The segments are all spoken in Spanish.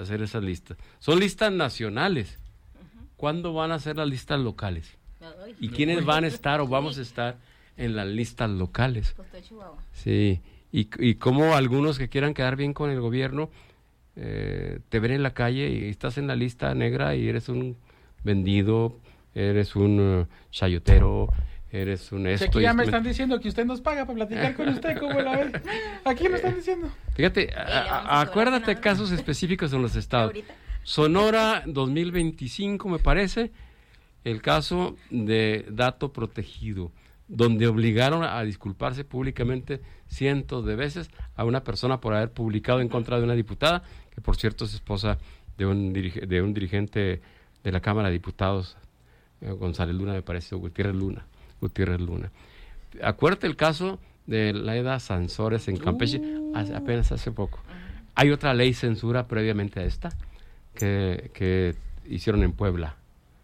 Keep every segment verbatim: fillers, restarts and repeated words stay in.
hacer esas listas. Son listas nacionales. Uh-huh. ¿Cuándo van a hacer las listas locales? Ay, ¿Y quiénes van a estar o vamos a estar en las listas locales? Sí, y, y como algunos que quieran quedar bien con el gobierno, eh, te ven en la calle y estás en la lista negra y eres un vendido, eres un uh, chayotero, eres un esto. Si aquí ya me están diciendo que usted nos paga para platicar con usted, ¿cómo la ve? Aquí me están diciendo. Fíjate, a, a, acuérdate casos específicos en los estados. Sonora, dos mil veinticinco me parece, el caso de dato protegido, donde obligaron a disculparse públicamente cientos de veces a una persona por haber publicado en contra de una diputada, que por cierto es esposa de un, dirige, de un dirigente de la Cámara de Diputados, eh, González Luna me parece, o Gutiérrez Luna. Gutiérrez Luna. Acuérdate el caso de Laida Sansores en Campeche, uh. hace, apenas hace poco. Hay otra ley censura previamente a esta que, que hicieron en Puebla.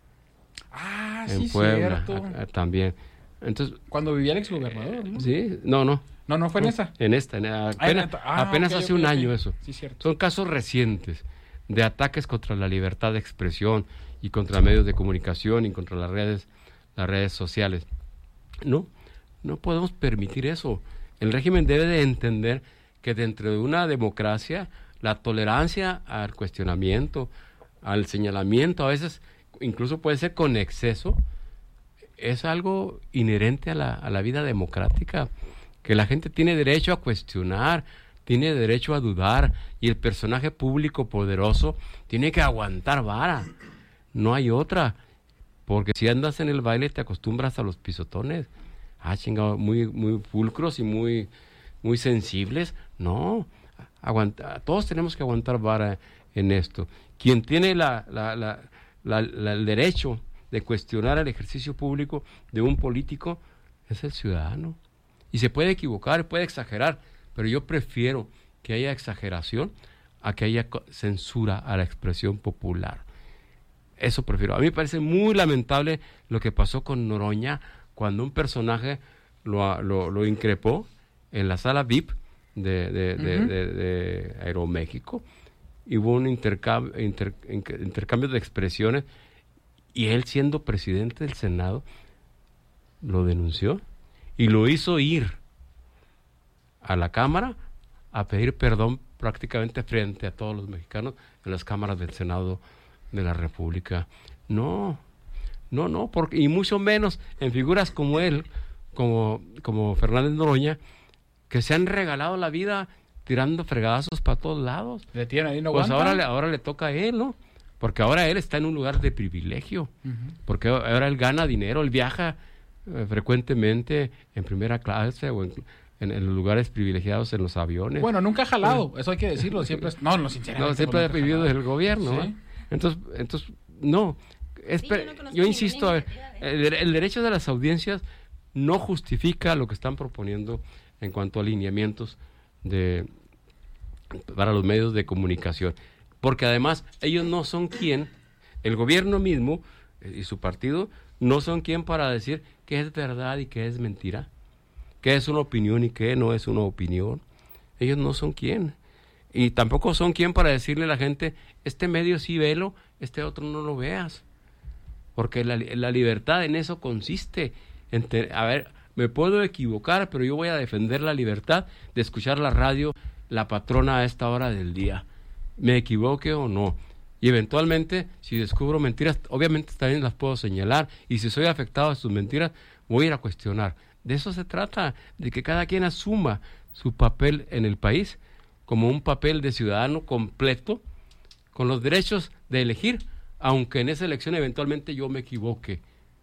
Ah, en sí, Puebla, cierto. A, a, también. Entonces, cuando vivía el exgobernador, ¿no? Sí, no, no. No, no fue en esa. En esta, en, apenas, ah, apenas okay, hace okay, un okay. año eso. Sí, cierto. Son casos recientes de ataques contra la libertad de expresión y contra medios de comunicación y contra las redes, las redes sociales. No, no podemos permitir eso. El régimen debe de entender que dentro de una democracia la tolerancia al cuestionamiento, al señalamiento, a veces incluso puede ser con exceso, es algo inherente a la, a la vida democrática, que la gente tiene derecho a cuestionar, tiene derecho a dudar, y el personaje público poderoso tiene que aguantar vara, no hay otra. Porque si andas en el baile te acostumbras a los pisotones. Ah, chingado, muy, muy pulcros y muy, muy sensibles. No, aguanta, todos tenemos que aguantar vara en esto. Quien tiene la, la, la, la, la, el derecho de cuestionar el ejercicio público de un político es el ciudadano. Y se puede equivocar, puede exagerar, pero yo prefiero que haya exageración a que haya censura a la expresión popular. Eso prefiero. A mí me parece muy lamentable lo que pasó con Noroña cuando un personaje lo, lo, lo increpó en la sala V I P de, de, uh-huh. de, de, de Aeroméxico. Y hubo un intercambio, inter, intercambio de expresiones y él, siendo presidente del Senado, lo denunció y lo hizo ir a la Cámara a pedir perdón prácticamente frente a todos los mexicanos en las cámaras del Senado de la República. No, no, no, porque, y mucho menos en figuras como él, como, como Fernández Noroña, que se han regalado la vida tirando fregadazos para todos lados. Le tiene ahí, no pues aguanta. ahora, ahora le toca a él, ¿no? Porque ahora él está en un lugar de privilegio, uh-huh. porque ahora él gana dinero, él viaja eh, frecuentemente en primera clase o en, en, en los lugares privilegiados en los aviones. Bueno, nunca ha jalado, sí. Eso hay que decirlo, siempre es, no, no, sinceramente. No, siempre ha vivido del gobierno, ¿sí? ¿eh? Entonces, entonces no, es sí, yo, no yo insisto, a ver, el, el derecho de las audiencias no justifica lo que están proponiendo en cuanto a alineamientos de para los medios de comunicación, porque además ellos no son quien, el gobierno mismo y su partido no son quien para decir qué es verdad y qué es mentira, qué es una opinión y qué no es una opinión. Ellos no son quien. Y tampoco son quien para decirle a la gente, este medio sí velo, este otro no lo veas. Porque la, la libertad en eso consiste. En te, a ver, me puedo equivocar, pero yo voy a defender la libertad de escuchar la radio, La Patrona, a esta hora del día. Me equivoque o no. Y eventualmente, si descubro mentiras, obviamente también las puedo señalar. Y si soy afectado a sus mentiras, voy a ir a cuestionar. De eso se trata, de que cada quien asuma su papel en el país como un papel de ciudadano completo, con los derechos de elegir, aunque en esa elección eventualmente yo me equivoque.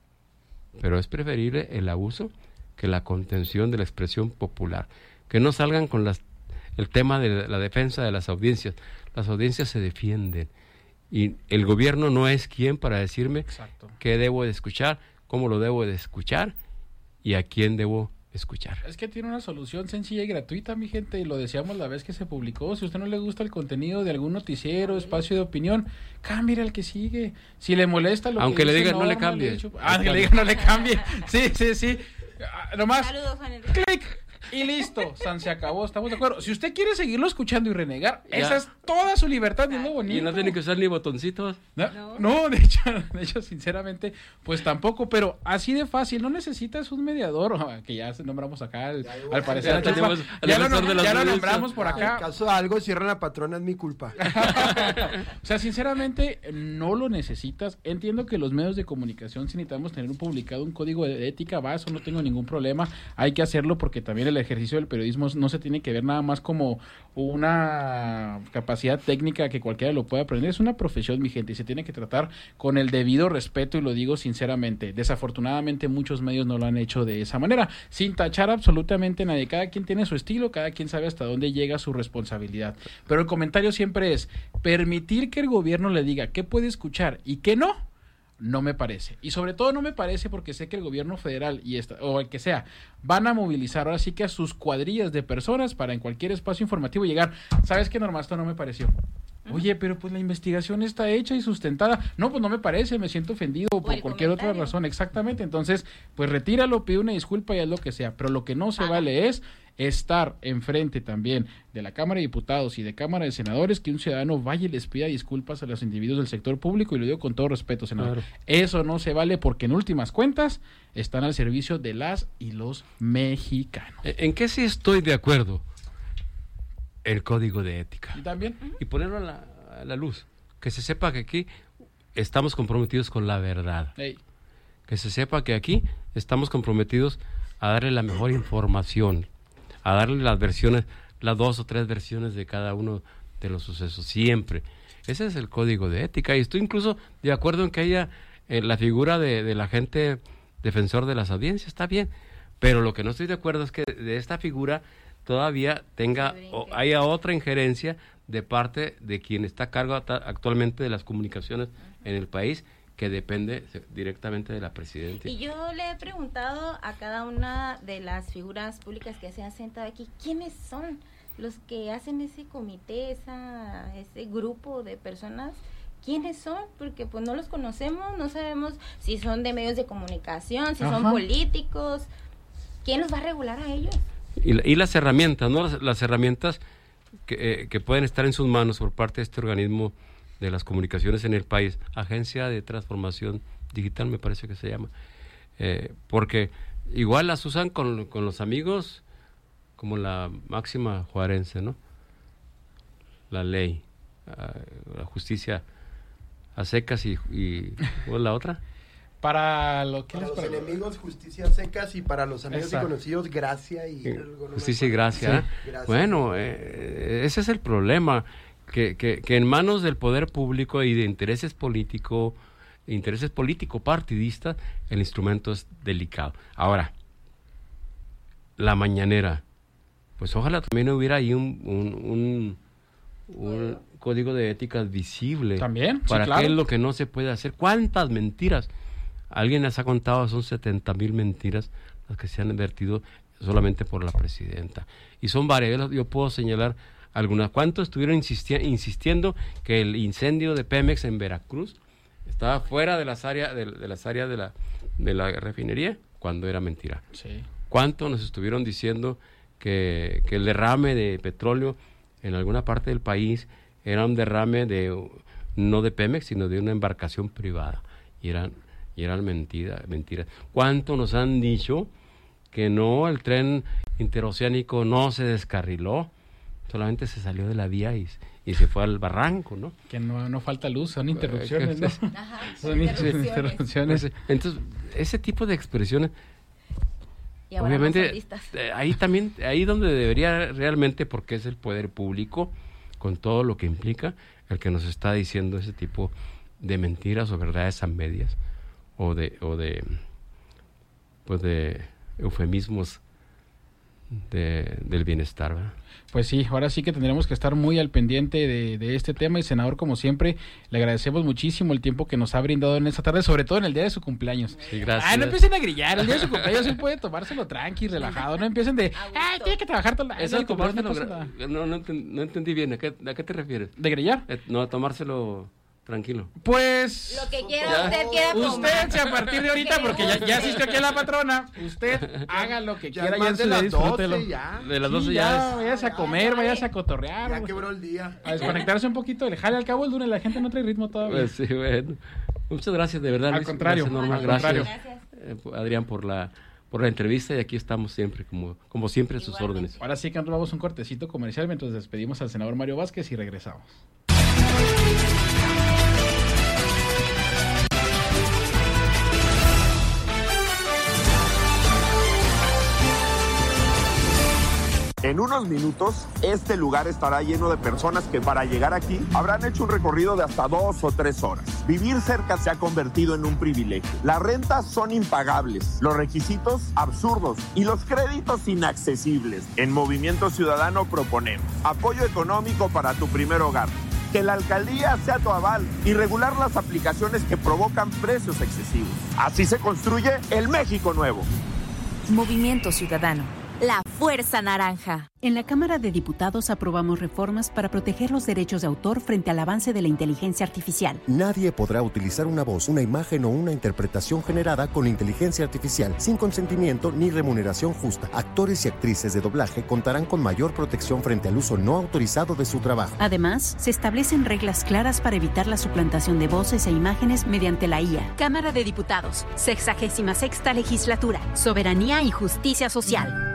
Pero es preferible el abuso que la contención de la expresión popular. Que no salgan con las, el tema de la defensa de las audiencias. Las audiencias se defienden. Y el gobierno no es quien para decirme Exacto. qué debo de escuchar, cómo lo debo de escuchar y a quién debo escuchar. Es que tiene una solución sencilla y gratuita, mi gente, y lo decíamos la vez que se publicó. Si a usted no le gusta el contenido de algún noticiero, espacio de opinión, cámbiale al que sigue. Si le molesta lo Aunque que le digan no le cambie. Hecho, ah, que le digan no le cambie. Sí, sí, sí. Ah, nomás. Saludos, Juan Clic. y listo, San se acabó, estamos de acuerdo. Si usted quiere seguirlo escuchando y renegar, Ya. esa es toda su libertad, y es lo bonito. Y no tiene que usar ni botoncitos. No, No. no, de hecho, de hecho, sinceramente, pues tampoco, pero así de fácil, no necesitas un mediador, oh, que ya nombramos acá, al, al parecer, Ya a Chufa. tenemos al ya, lo, defensor de las ya lo medidas. nombramos por En acá. caso de algo, cierran la patrona, es mi culpa. O sea, sinceramente, no lo necesitas. Entiendo que los medios de comunicación, si necesitamos tener un publicado un código de ética, va, eso no tengo ningún problema. Hay que hacerlo porque también el ejercicio del periodismo no se tiene que ver nada más como una capacidad técnica que cualquiera lo pueda aprender. Es una profesión, mi gente, y se tiene que tratar con el debido respeto, y lo digo sinceramente. Desafortunadamente, muchos medios no lo han hecho de esa manera, sin tachar absolutamente a nadie. Cada quien tiene su estilo, cada quien sabe hasta dónde llega su responsabilidad. Pero el comentario siempre es, permitir que el gobierno le diga qué puede escuchar y qué no, no me parece. Y sobre todo no me parece porque sé que el gobierno federal y esta, o el que sea, van a movilizar ahora sí que a sus cuadrillas de personas para en cualquier espacio informativo llegar. ¿Sabes qué, Norma? Esto no me pareció. Oye, pero pues la investigación está hecha y sustentada. No, pues no me parece, me siento ofendido por el cualquier otra comentario. razón. Exactamente. Entonces, pues retíralo, pide una disculpa y haz lo que sea. Pero lo que no se Ah. vale es estar enfrente también de la Cámara de Diputados y de Cámara de Senadores, que un ciudadano vaya y les pida disculpas a los individuos del sector público, y lo digo con todo respeto, senador. Claro. Eso no se vale porque en últimas cuentas están al servicio de las y los mexicanos. ¿En qué sí estoy de acuerdo? El código de ética. ¿Y también? Y ponerlo a la, a la luz. Que se sepa que aquí estamos comprometidos con la verdad. Ey, Que se sepa que aquí estamos comprometidos a darle la mejor información, a darle las versiones, las dos o tres versiones de cada uno de los sucesos, siempre. Ese es el código de ética, y estoy incluso de acuerdo en que haya eh, la figura de, de la agente defensor de las audiencias, está bien, pero lo que no estoy de acuerdo es que de esta figura todavía tenga o haya otra injerencia de parte de quien está a cargo ata- actualmente de las comunicaciones en el país, que depende se- directamente de la presidenta. Y yo le he preguntado a cada una de las figuras públicas que se han sentado aquí, ¿quiénes son los que hacen ese comité, esa, ese grupo de personas? ¿Quiénes son? Porque pues no los conocemos, no sabemos si son de medios de comunicación, si son Ajá. políticos. ¿Quién los va a regular a ellos? Y, la- y las herramientas, ¿no? Las, las herramientas que, eh, que pueden estar en sus manos por parte de este organismo de las comunicaciones en el país, Agencia de Transformación Digital me parece que se llama, eh, porque igual las usan con, con los amigos como la máxima juarense, ¿no? La ley, ah, la justicia a secas y, y ¿cuál es la otra? Para lo que Para les los pare- enemigos, justicia secas, y para los amigos Exacto. y conocidos, gracia y... Eh, algo, no me Justicia y acuerdo. gracia. ¿eh? Sí, gracia. Bueno, eh, ese es el problema, que, que, que en manos del poder público y de intereses políticos, intereses político-partidistas, el instrumento es delicado. Ahora, la mañanera, pues ojalá también hubiera ahí un, un, un, un código de ética visible. También, sí, para claro. qué es lo que no se puede hacer. ¿Cuántas mentiras? Alguien les ha contado, son setenta mil mentiras las que se han vertido solamente por la presidenta. Y son varias, yo, yo puedo señalar algunas. ¿Cuántos estuvieron insisti- insistiendo que el incendio de Pemex en Veracruz estaba fuera de las áreas de, de las áreas de la, de la refinería? Cuando era mentira. Sí. ¿Cuánto nos estuvieron diciendo que, que el derrame de petróleo en alguna parte del país era un derrame de no de Pemex, sino de una embarcación privada? Y eran, y eran mentiras, mentiras. ¿Cuánto nos han dicho que no, el tren interoceánico no se descarriló, solamente se salió de la vía y, y se fue al barranco, ¿no? Que no, no falta luz, son interrupciones, ¿no? Ajá, Son interrupciones. interrupciones. Entonces, ese tipo de expresiones, Y ahora no obviamente, son listas. eh, ahí también, ahí donde debería realmente, porque es el poder público, con todo lo que implica, el que nos está diciendo ese tipo de mentiras o verdades a medias, o de, o de, pues de eufemismos de, del bienestar, ¿verdad? Pues sí, ahora sí que tendremos que estar muy al pendiente de, de este tema, y senador, como siempre, le agradecemos muchísimo el tiempo que nos ha brindado en esta tarde, sobre todo en el día de su cumpleaños. Sí, gracias. Ah, no empiecen a grillar, el día de su cumpleaños él puede tomárselo tranqui, relajado, no empiecen de, A gusto. ay, tiene que trabajar todo el Eso día, de tomárselo, no pasa nada". gra- no, no, enten- no entendí bien, ¿a qué, a qué te refieres? ¿De grillar? Eh, no, tomárselo tranquilo. Pues... Lo que quiera Ya. usted quiera tomar. Usted, si a partir de ahorita, Lo que porque le ya, guste. ya asistió aquí a la patrona, usted haga lo que Ya quiera, es ya más en de su día, las disfrútelo. doce ya. De las Sí, doce ya, ya es... vayas a comer, Ya, vayas ya. a cotorrear, Ya güey, quebró el día. a desconectarse un poquito. Le jale al cabo el lunes, la gente no trae ritmo todavía. Pues sí, bueno. Muchas gracias, de verdad. Al Luis. contrario, Gracias, Norma. al Gracias, contrario. Gracias. eh, Adrián, por la, por la entrevista y aquí estamos siempre, como, como siempre, a sus Igualmente. órdenes. Ahora sí que nos vamos a un cortecito comercial mientras despedimos al senador Mario Vázquez y regresamos. En unos minutos, este lugar estará lleno de personas que para llegar aquí habrán hecho un recorrido de hasta dos o tres horas. Vivir cerca se ha convertido en un privilegio. Las rentas son impagables, los requisitos absurdos y los créditos inaccesibles. En Movimiento Ciudadano proponemos apoyo económico para tu primer hogar, que la alcaldía sea tu aval y regular las aplicaciones que provocan precios excesivos. Así se construye el México nuevo. Movimiento Ciudadano. La Fuerza Naranja. En la Cámara de Diputados aprobamos reformas para proteger los derechos de autor frente al avance de la inteligencia artificial. Nadie podrá utilizar una voz, una imagen o una interpretación generada con inteligencia artificial sin consentimiento ni remuneración justa. Actores y actrices de doblaje contarán con mayor protección frente al uso no autorizado de su trabajo. Además, se establecen reglas claras para evitar la suplantación de voces e imágenes mediante la I A. Cámara de Diputados. Sexagésima sexta Legislatura. Soberanía y Justicia Social.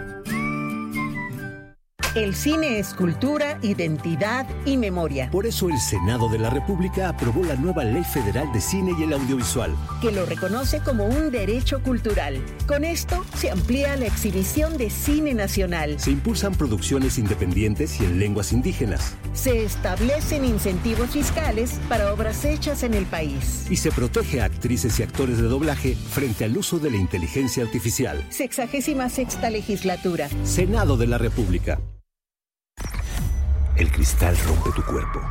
El cine es cultura, identidad y memoria. Por eso el Senado de la República aprobó la nueva Ley Federal de Cine y el Audiovisual, que lo reconoce como un derecho cultural. Con esto se amplía la exhibición de cine nacional. se impulsan producciones independientes y en lenguas indígenas, Se establecen incentivos fiscales para obras hechas en el país. y se protege a actrices y actores de doblaje frente al uso de la inteligencia artificial. Sexagésima sexta legislatura. Senado de la República. El cristal rompe tu cuerpo,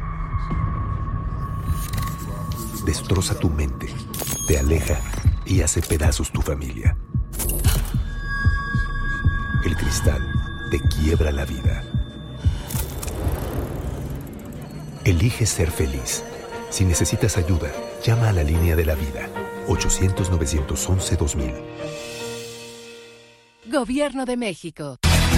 destroza tu mente, te aleja y hace pedazos tu familia. El cristal te quiebra la vida. Elige ser feliz. Si necesitas ayuda, llama a la línea de la vida, ochocientos, novecientos once, dos mil. Gobierno de México.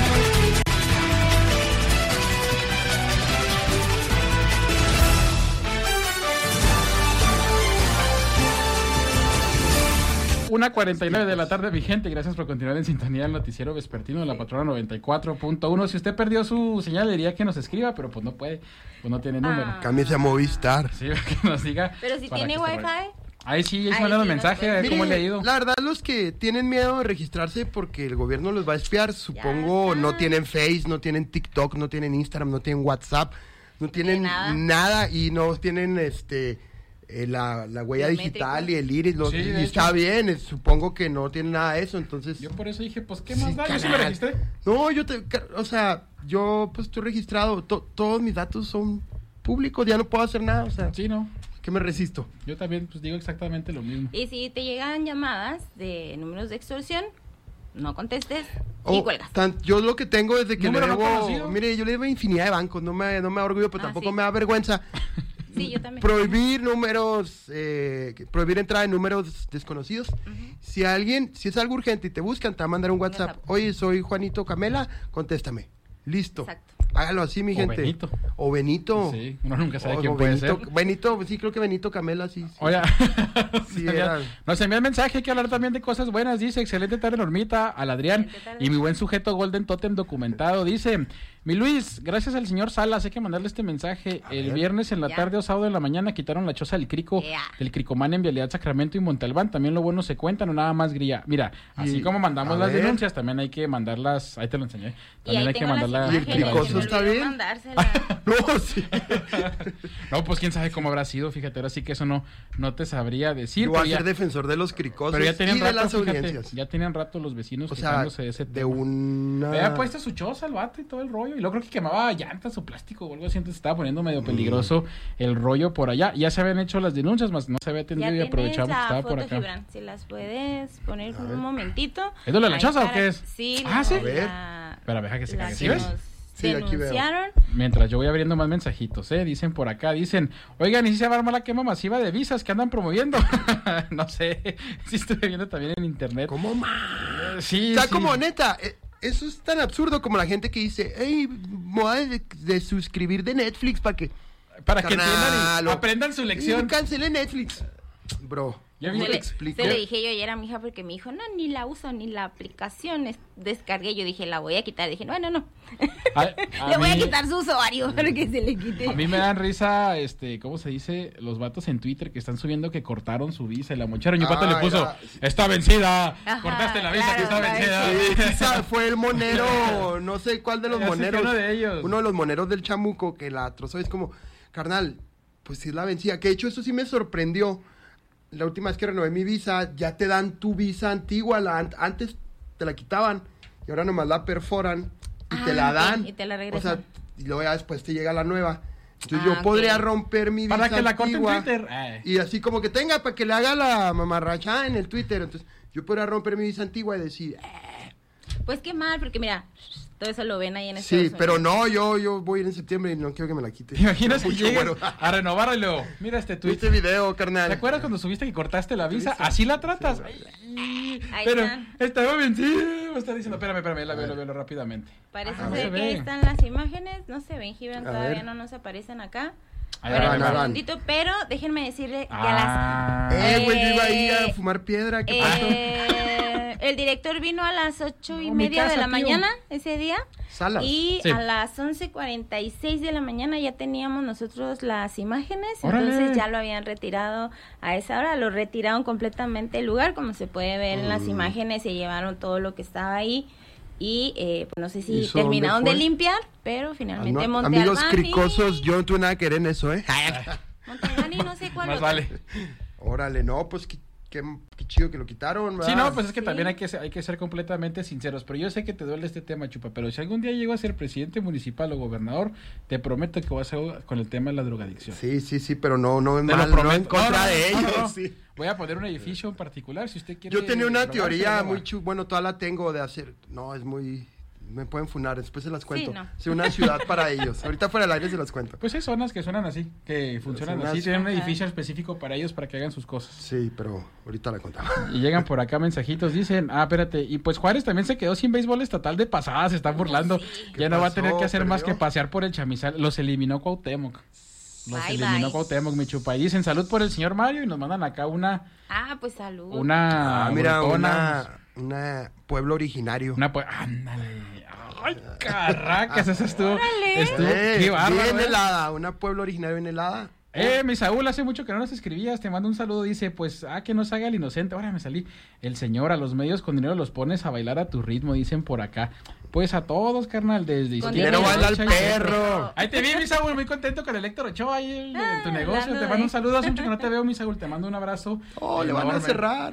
una cuarenta y nueve de la tarde, mi gente. Gracias por continuar en sintonía del noticiero vespertino de la Patrona noventa y cuatro punto uno. Si usted perdió su señal, le diría que nos escriba, pero pues no puede, pues no tiene número. Ah. Cámbiese a Movistar. Sí, que nos diga. Pero si para tiene que se wifi. vaya. Ahí sí, ahí Ahí mandaron sí nos mensaje, a ver Mire, cómo le ha ido. la verdad, los que tienen miedo de registrarse porque el gobierno los va a espiar, supongo, está. no tienen Face, no tienen TikTok, no tienen Instagram, no tienen WhatsApp, no tienen nada. nada y no tienen este eh, la, la huella Biométrico. digital y el iris, lo- Sí, y de está hecho. bien, eh, supongo que no tienen nada de eso, entonces... Yo por eso dije, pues, ¿qué Sí, más da? Yo sí me canal. registré. No, yo te, ca- o sea, yo pues estoy registrado, to- todos mis datos son públicos, ya no puedo hacer nada, o sea, Sí, no. ¿qué me resisto? Yo también, pues, digo exactamente lo mismo. Y si te llegan llamadas de números de extorsión, no contestes y Oh, cuelgas. tan- yo lo que tengo desde que le Número no debo, conocido. mire, yo le debo infinidad de bancos, no me, no me da orgullo, pero Ah, tampoco sí. me da vergüenza. Sí, yo también. Prohibir números, eh, que- prohibir entrada de números desconocidos. Si alguien, si es algo urgente y te buscan, te va a mandar un WhatsApp. WhatsApp. Oye, soy Juanito Camela, contéstame. Listo. Exacto. Hágalo así, mi O gente. Benito. O Benito. Sí, uno nunca sabe O- quién o puede Benito, ser. Benito, sí, creo que Benito Camela, sí. sí. Oye, Sí, nos era- envían- nos envían mensaje, hay que hablar también de cosas buenas. Dice, excelente tarde, Normita, al Adrián Excelente tarde. y mi buen sujeto Golden Totem documentado. Dice, mi Luis, gracias al señor Salas, hay que mandarle este mensaje. El ver. viernes en la Ya. tarde o sábado en la mañana quitaron la choza del Crico, Ya. del Cricomán en Vialidad Sacramento y Montalbán. También lo bueno se cuenta, no nada más grilla. Mira, así Y- como mandamos a las ver. denuncias, también hay que mandarlas, ahí te lo enseñé. Y También ahí hay que tengo las mandarlas. ¿Y el imágenes, cricoso se me está olvidó bien? mandárselas. No, sí. No, pues quién sabe cómo habrá sido, fíjate, ahora sí que eso no, no te sabría decir. Yo voy a pero ya- ser defensor de los cricosos Pero ya y tenían de rato, las fíjate, audiencias. ya tenían rato los vecinos O sea, quejándose de ese de tema. una... Había puesto su choza al vato y todo el rollo. Y luego creo que quemaba llantas o plástico o algo así. Entonces estaba poniendo medio peligroso el rollo por allá. Ya se habían hecho las denuncias, más no se había Ya atendido y tienes aprovechamos que la estaba por foto, acá. Gibran. Si las puedes poner un momentito. ¿Es lo de la Ahí choza o para- qué es? Sí. Ah, la- ¿sí? A ver. la- Espera, deja que se la cague. ¿Sí que ves? nos Sí, aquí veo. denunciaron. Mientras yo voy abriendo más mensajitos, ¿eh? Dicen por acá, dicen, oigan, ¿y si se va a armar la quema masiva de visas que andan promoviendo? No sé, sí estuve viendo también en internet. ¿Cómo más? Sí, Está sí. como, neta, eh, eso es tan absurdo como la gente que dice, hey, me voy a de, de suscribir de Netflix para que... Para que Carnal, entiendan y o- aprendan su lección. Y cancele Netflix. Bro, Ya Se vi- te le, explico. se lo dije yo ayer a mi hija porque me dijo, no, ni la uso, ni la aplicación es- descargué. Yo dije, la voy a quitar. Dije, no, no, no. A- a Le voy a mí- quitar su usuario para que se le quite. A mí me dan risa, este, ¿cómo se dice? Los vatos en Twitter que están subiendo que cortaron su visa y la mocharon y un vato Ah, le puso, era- está vencida, Ajá, cortaste la visa claro, que está está vencida. Sí, sí, sabe, fue el monero, no sé cuál de los Ya sé que moneros. uno de ellos. Uno de los moneros del chamuco que la trozó. Es como, carnal, pues sí es la vencida. Que de hecho eso sí me sorprendió. La última vez que renové mi visa, ya te dan tu visa antigua. La, an- antes te la quitaban y ahora nomás la perforan y Ah, te la ok, dan. y te la O regresan. sea, y luego ya después te llega la nueva. Entonces Ah, yo ok. podría romper mi visa Para que la corten en antigua. Twitter. Ay. Y así como que tenga para que le haga la mamarracha en el Twitter. Entonces yo podría romper mi visa antigua y decir, "Eh, Pues qué mal, porque mira, todo eso lo ven ahí en Estados sí, Unidos. pero no, yo, yo voy a ir en septiembre y no quiero que me la quite. ¿Te imaginas que Mucho llegues güero. a renovarlo y luego, mira este tweet? Este video, carnal. ¿Te acuerdas cuando subiste que cortaste la visa? ¿Así la tratas? Ay, Ahí pero está. estaba vencida. Me está diciendo, espérame, espérame, la veo, la veo rápidamente. Parece Ah, no ser se que ve. ahí están las imágenes. No se ven, Gibran, A todavía ver. no nos aparecen acá. Ahí Bueno, van, un ahí van. segundito, pero déjenme decirle que Ah. a las... Eh, güey, yo iba ahí Eh, a fumar piedra. ¿Qué pasó? Eh, el director vino a las ocho y No, mi media casa, de la tío. mañana ese día. Salas. Y Sí. a las once cuarenta y seis de la mañana ya teníamos nosotros las imágenes. ¡Órale! Entonces ya lo habían retirado a esa hora. Lo retiraron completamente del lugar. Como se puede ver en Mm. las imágenes, se llevaron todo lo que estaba ahí. Y eh, pues no sé ¿Y si eso dónde terminaron de fue? limpiar, pero finalmente Ah, no, Monte amigos Albany- cricosos, yo no tuve nada que ver en eso, ¿eh? Monte Albany, no sé cuál Más otro. vale. Órale, no, pues qué, qué, qué chido que lo quitaron, Sí, ¿verdad? no, pues es que Sí. también hay que, ser, hay que ser completamente sinceros. Pero yo sé que te duele este tema, Chupa. Pero si algún día llego a ser presidente municipal o gobernador, te prometo que voy a hacer con el tema de la drogadicción. Sí, sí, sí, pero no, no en Te lo mal, no prometo. en contra No, no, de no, no, ellos. no. Sí. Voy a poner un edificio en particular, si usted quiere. Yo tenía una drogarse, teoría droga. muy chu, bueno, toda la tengo de hacer, no, es muy, me pueden funar, después se las cuento. no. Sí, una ciudad para ellos, ahorita fuera del aire se las cuento. Pues hay zonas que suenan así, que funcionan Zonas- así, tienen un Ajá. edificio específico para ellos para que hagan sus cosas. Sí, pero ahorita la contamos. Y llegan por acá mensajitos, dicen, ah, espérate, y pues Juárez también se quedó sin béisbol estatal de pasada, se están burlando. ¿Qué Ya no va a pasó? tener que hacer más ¿Perdió? que pasear por el chamizal. Los eliminó Cuauhtémoc. Los Bye, eliminó bye. Cuauhtémoc, mi chupa. Y dicen, salud por el señor Mario, y nos mandan acá una, Ah, pues salud. una, Ah, mira, brotona, una, una pueblo originario. una, pues, ándale. Ay, carracas, esa estuvo, Órale. estuvo, Eh, qué bárbaro, bien ¿eh? helada, una pueblo originario bien helada. Eh, mi Saúl, hace mucho que no nos escribías, te mando un saludo, dice, pues, ah, que no se haga el inocente, ahora me salí, el señor, a los medios con dinero los pones a bailar a tu ritmo, dicen por acá, pues a todos, carnal, desde Con izquierda, dinero baila derecha el y centro. perro. Ahí te vi, mi Saúl, muy contento con el Héctor Ochoa ahí el- en tu Ah, negocio, hablando te mando de- un saludo, hace mucho que no te veo, mi Saúl, te mando un abrazo. Oh, le van a enorme. cerrar.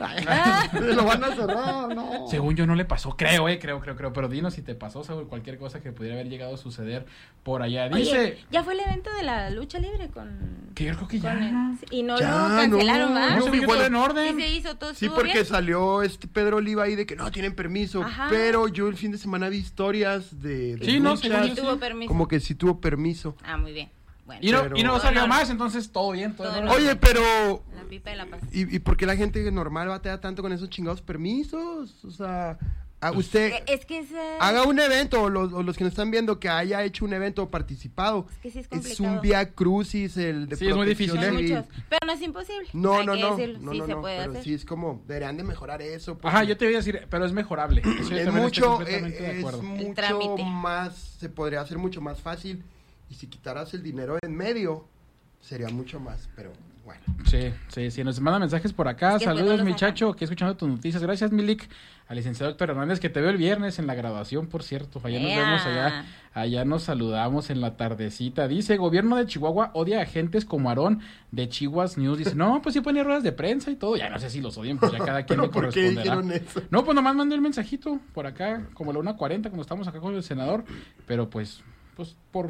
lo van a cerrar, no. Según yo no le pasó, creo, eh, creo, creo, creo, pero dinos si te pasó, Saúl, cualquier cosa que pudiera haber llegado a suceder por allá, dice... Oye, ya fue el evento de la lucha libre con... Que yo creo que ya... con el- y no Ya, lo cancelaron, no. ¿verdad? No, No, según yo bueno, todo en orden. Sí se hizo, todo Sí, estuvo porque bien. salió este Pedro Oliva ahí de que no tienen permiso, Ajá. pero yo el fin de semana vi historias de, de Sí, no, luchas, según yo Sí tuvo permiso. como que sí tuvo permiso. Ah, muy bien. Bueno. Y no, Pero- y no Todo salió en más, entonces todo bien, todo, Todo en en orden. Oye, pero La pipa de la paz. ¿y, y por qué la gente normal batea tanto con esos chingados permisos? O sea, a usted Eh, Es que ese... haga un evento, o los, o los que nos están viendo que haya hecho un evento o participado. Es que sí es Es complicado. un vía crucis el de Sí, es muy protección difícil, Son ¿eh? civil. muchos. Pero no es imposible. No, Hay no, que no, decirlo. no, sí no, se no, puede pero hacer. sí es como, deberían de mejorar eso. porque Ajá, yo te iba a decir, pero es mejorable. Eso yo es también estoy mucho, completamente de eh, es acuerdo. mucho trámite. más, se podría hacer mucho más fácil, y si quitaras el dinero en medio, sería mucho más, pero bueno. Sí, sí, sí, nos manda mensajes por acá. Es que después Saludos, no los muchacho, que escuchando tus noticias. Gracias, Milik. Al licenciado Héctor Hernández, que te veo el viernes en la graduación, por cierto. Allá nos Ea. vemos, allá, allá nos saludamos en la tardecita. Dice, gobierno de Chihuahua odia a agentes como Aarón de Chihuas News. Dice, no, pues sí ponía ruedas de prensa y todo. Ya no sé si los odian, pues ya cada quien le ¿Pero por qué corresponderá. dijeron eso? No, pues nomás mandé el mensajito por acá, como a la una cuarenta, cuando estamos acá con el senador. Pero pues, pues por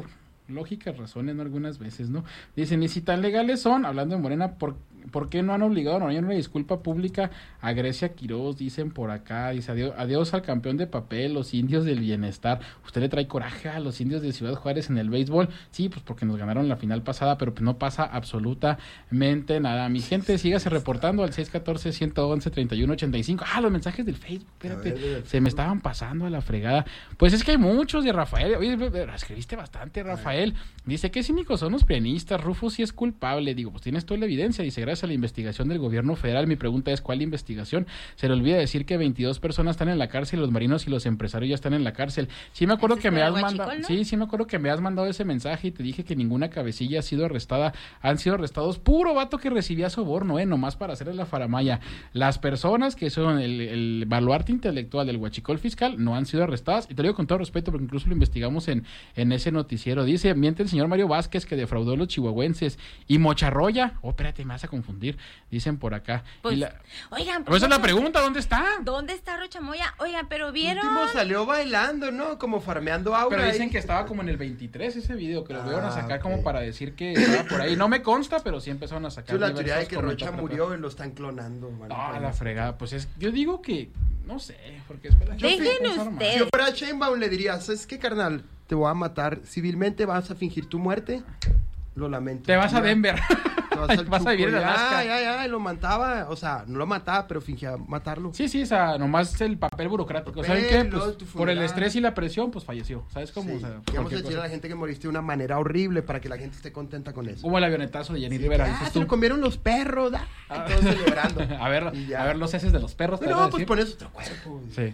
lógicas razones, ¿no? Algunas veces, ¿no? Dicen, y si tan legales son, hablando de Morena, ¿por, ¿por qué no han obligado a Noroña a una disculpa pública a Grecia Quiroz? Dicen por acá, dice, adiós, adiós al campeón de papel, los indios del bienestar. ¿Usted le trae coraje a los indios de Ciudad Juárez en el béisbol? Sí, pues porque nos ganaron la final pasada, pero pues no pasa absolutamente nada. Mi gente, sígase reportando al seis uno cuatro, uno once, treinta y uno ochenta y cinco. Ah, los mensajes del Facebook, espérate, ver, se me estaban pasando a la fregada. Pues es que hay muchos de Rafael. Oye, escribiste bastante, Rafael. Dice, qué cínicos son los pianistas, Rufo sí es culpable. Digo, pues tienes toda la evidencia. Dice, gracias a la investigación del gobierno federal. Mi pregunta es, ¿cuál investigación? Se le olvida decir que veintidós personas están en la cárcel, los marinos y los empresarios ya están en la cárcel. Sí me acuerdo que me has mandado, ¿no? Sí, sí me acuerdo que me has mandado ese mensaje y te dije que ninguna cabecilla ha sido arrestada. Han sido arrestados puro vato que recibía soborno, eh, nomás para hacerle la faramaya. Las personas que son el, el baluarte intelectual del huachicol fiscal no han sido arrestadas, y te lo digo con todo respeto porque incluso lo investigamos en, en ese noticiero. Dice, miente el señor Mario Vázquez que defraudó a los chihuahuenses. Y Mocharroya, oh, espérate, me vas a confundir, dicen por acá. Pues, y la, oigan, pues esa es la pregunta, ¿dónde está? ¿Dónde está Rochamoya? Oigan, pero vieron... El último salió bailando, ¿no? Como farmeando aura. Pero dicen ahí. que estaba como en el veintitrés ese video, que lo ah, vieron a sacar okay. como para decir que estaba por ahí. No me consta, pero sí empezaron a sacar. Yo la teoría de que Rocha murió y lo están clonando. Vale, ah, pues, la fregada. Pues es, yo digo que, no sé, porque espera. Dejen ustedes. Si yo fuera Sheinbaum le diría, ¿sabes qué, carnal? Te voy a matar civilmente, vas a fingir tu muerte. Lo lamento. Te vas a Denver. Te vas, al vas a vivir en Alaska. Ya, ya, ya, lo mataba. O sea, no lo mataba, pero fingía matarlo. Sí, sí, o sea, nomás el papel burocrático. Papel, ¿saben qué? Pues, por el estrés y la presión, pues falleció. ¿Sabes cómo? Sí. O sea, vamos a decir cosa. A la gente que moriste de una manera horrible para que la gente esté contenta con eso. Hubo el avionetazo de Jenny sí, Rivera. Ah, se lo comieron los perros. Ah, ah. Todos celebrando. a ver, a ver los heces de los perros. No, no pues pones otro cuerpo. Sí.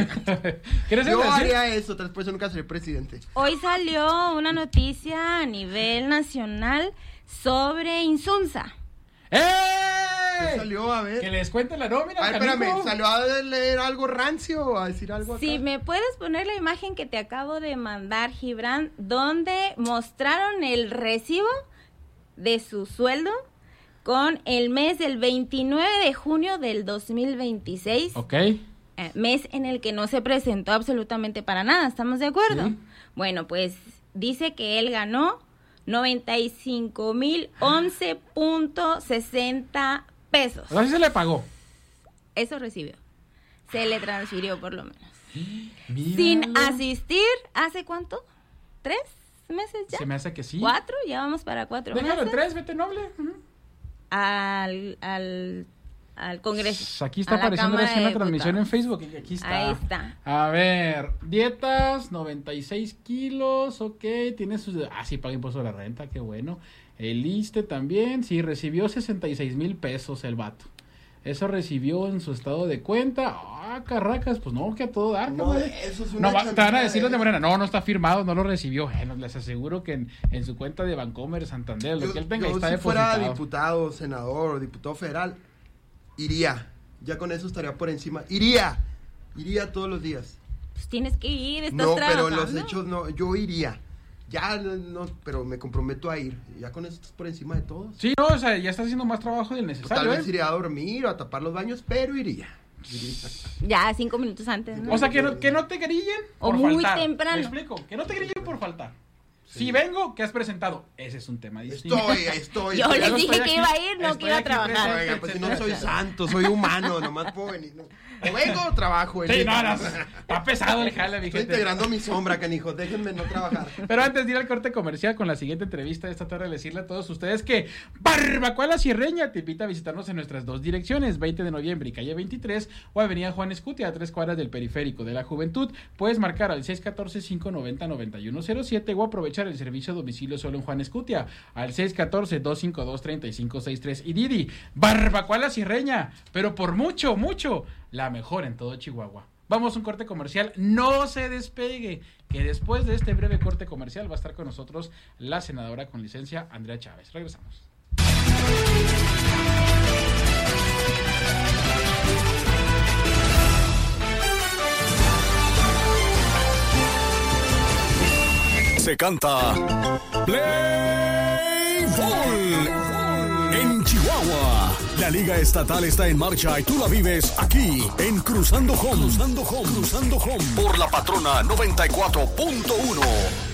¿Quieres Yo decir? haría eso, tal vez nunca seré presidente. Hoy salió una noticia a nivel nacional sobre Insunza. ¡Eh! ¿Qué salió? A ver. Que les cuente la nómina. Ay, espérame, ¿salió a leer algo rancio? ¿A decir algo acá? Si me puedes poner la imagen que te acabo de mandar, Gibran, donde mostraron el recibo de su sueldo con el mes del veintinueve de junio del dos mil veintiséis. Ok. Eh, mes en el que no se presentó absolutamente para nada, ¿estamos de acuerdo? Sí. Bueno, pues dice que él ganó noventa y cinco mil once punto sesenta pesos. ¿Así se le pagó? Eso recibió. Se le transfirió por lo menos. Míralo. Sin asistir, ¿hace cuánto? ¿Tres meses ya? Se me hace que sí. ¿Cuatro? Ya vamos para cuatro Déjalo meses. Déjalo en tres, vete noble. Uh-huh. Al, al, al Congreso. Aquí está apareciendo la, la transmisión en Facebook. Aquí está. Ahí está. A ver, dietas, noventa y seis kilos, ok, tiene sus... Ah, sí, paga impuesto de la renta, qué bueno. El ISSSTE también, sí, recibió sesenta y seis mil pesos el vato. Eso recibió en su estado de cuenta. Ah, carracas, pues no, que a todo dar. No, eso es una no, va, te van a decir los de Morena, no, no está firmado, no lo recibió. Bueno, les aseguro que en, en su cuenta de Bancomer, Santander, lo yo, que él tenga yo, está si depositado. fuera diputado, senador o diputado federal, iría. Ya con eso estaría por encima. Iría. Iría todos los días. Pues tienes que ir, estás No, trabajando. pero los hechos no, yo iría. Ya no, pero me comprometo a ir. Ya con eso estás por encima de todos. Sí, no, o sea, ya estás haciendo más trabajo del necesario. Tal vez ¿eh? iría a dormir o a tapar los baños, pero iría. iría. Ya, cinco minutos antes, ¿no? O sea, que no, que no te grillen por o muy faltar. temprano. Me explico, que no te grillen por faltar. Sí. Si vengo, ¿qué has presentado? Ese es un tema distinto. Estoy, estoy. Yo estoy, les no dije que aquí, iba a ir, no que iba a trabajar. Oiga, pues si no soy santo, soy humano, nomás puedo venir. ¿no? O vengo o trabajo. Sí, no, no, está pesado el jale, mi Estoy gente. integrando mi sombra, canijo, déjenme no trabajar. Pero antes de ir al corte comercial con la siguiente entrevista de esta tarde, decirle a todos ustedes que Barbacoa La Sierreña te invita a visitarnos en nuestras dos direcciones, veinte de noviembre y calle veintitrés, o avenida Juan Escutia, a tres cuadras del Periférico de la Juventud. Puedes marcar al seis uno cuatro, cinco nueve cero, nueve uno cero siete o aprovechar el servicio a domicilio solo en Juan Escutia, al seis uno cuatro, dos cinco dos, tres cinco seis tres. Y Didi, Barbacoa La Sierreña, pero por mucho, mucho, la mejor en todo Chihuahua. Vamos a un corte comercial, no se despegue, que después de este breve corte comercial va a estar con nosotros la senadora con licencia Andrea Chávez. Regresamos. Se canta Play Ball en Chihuahua. La Liga Estatal está en marcha y tú la vives aquí en Cruzando Home. Cruzando Home. Cruzando Home. Por la Patrona noventa y cuatro punto uno.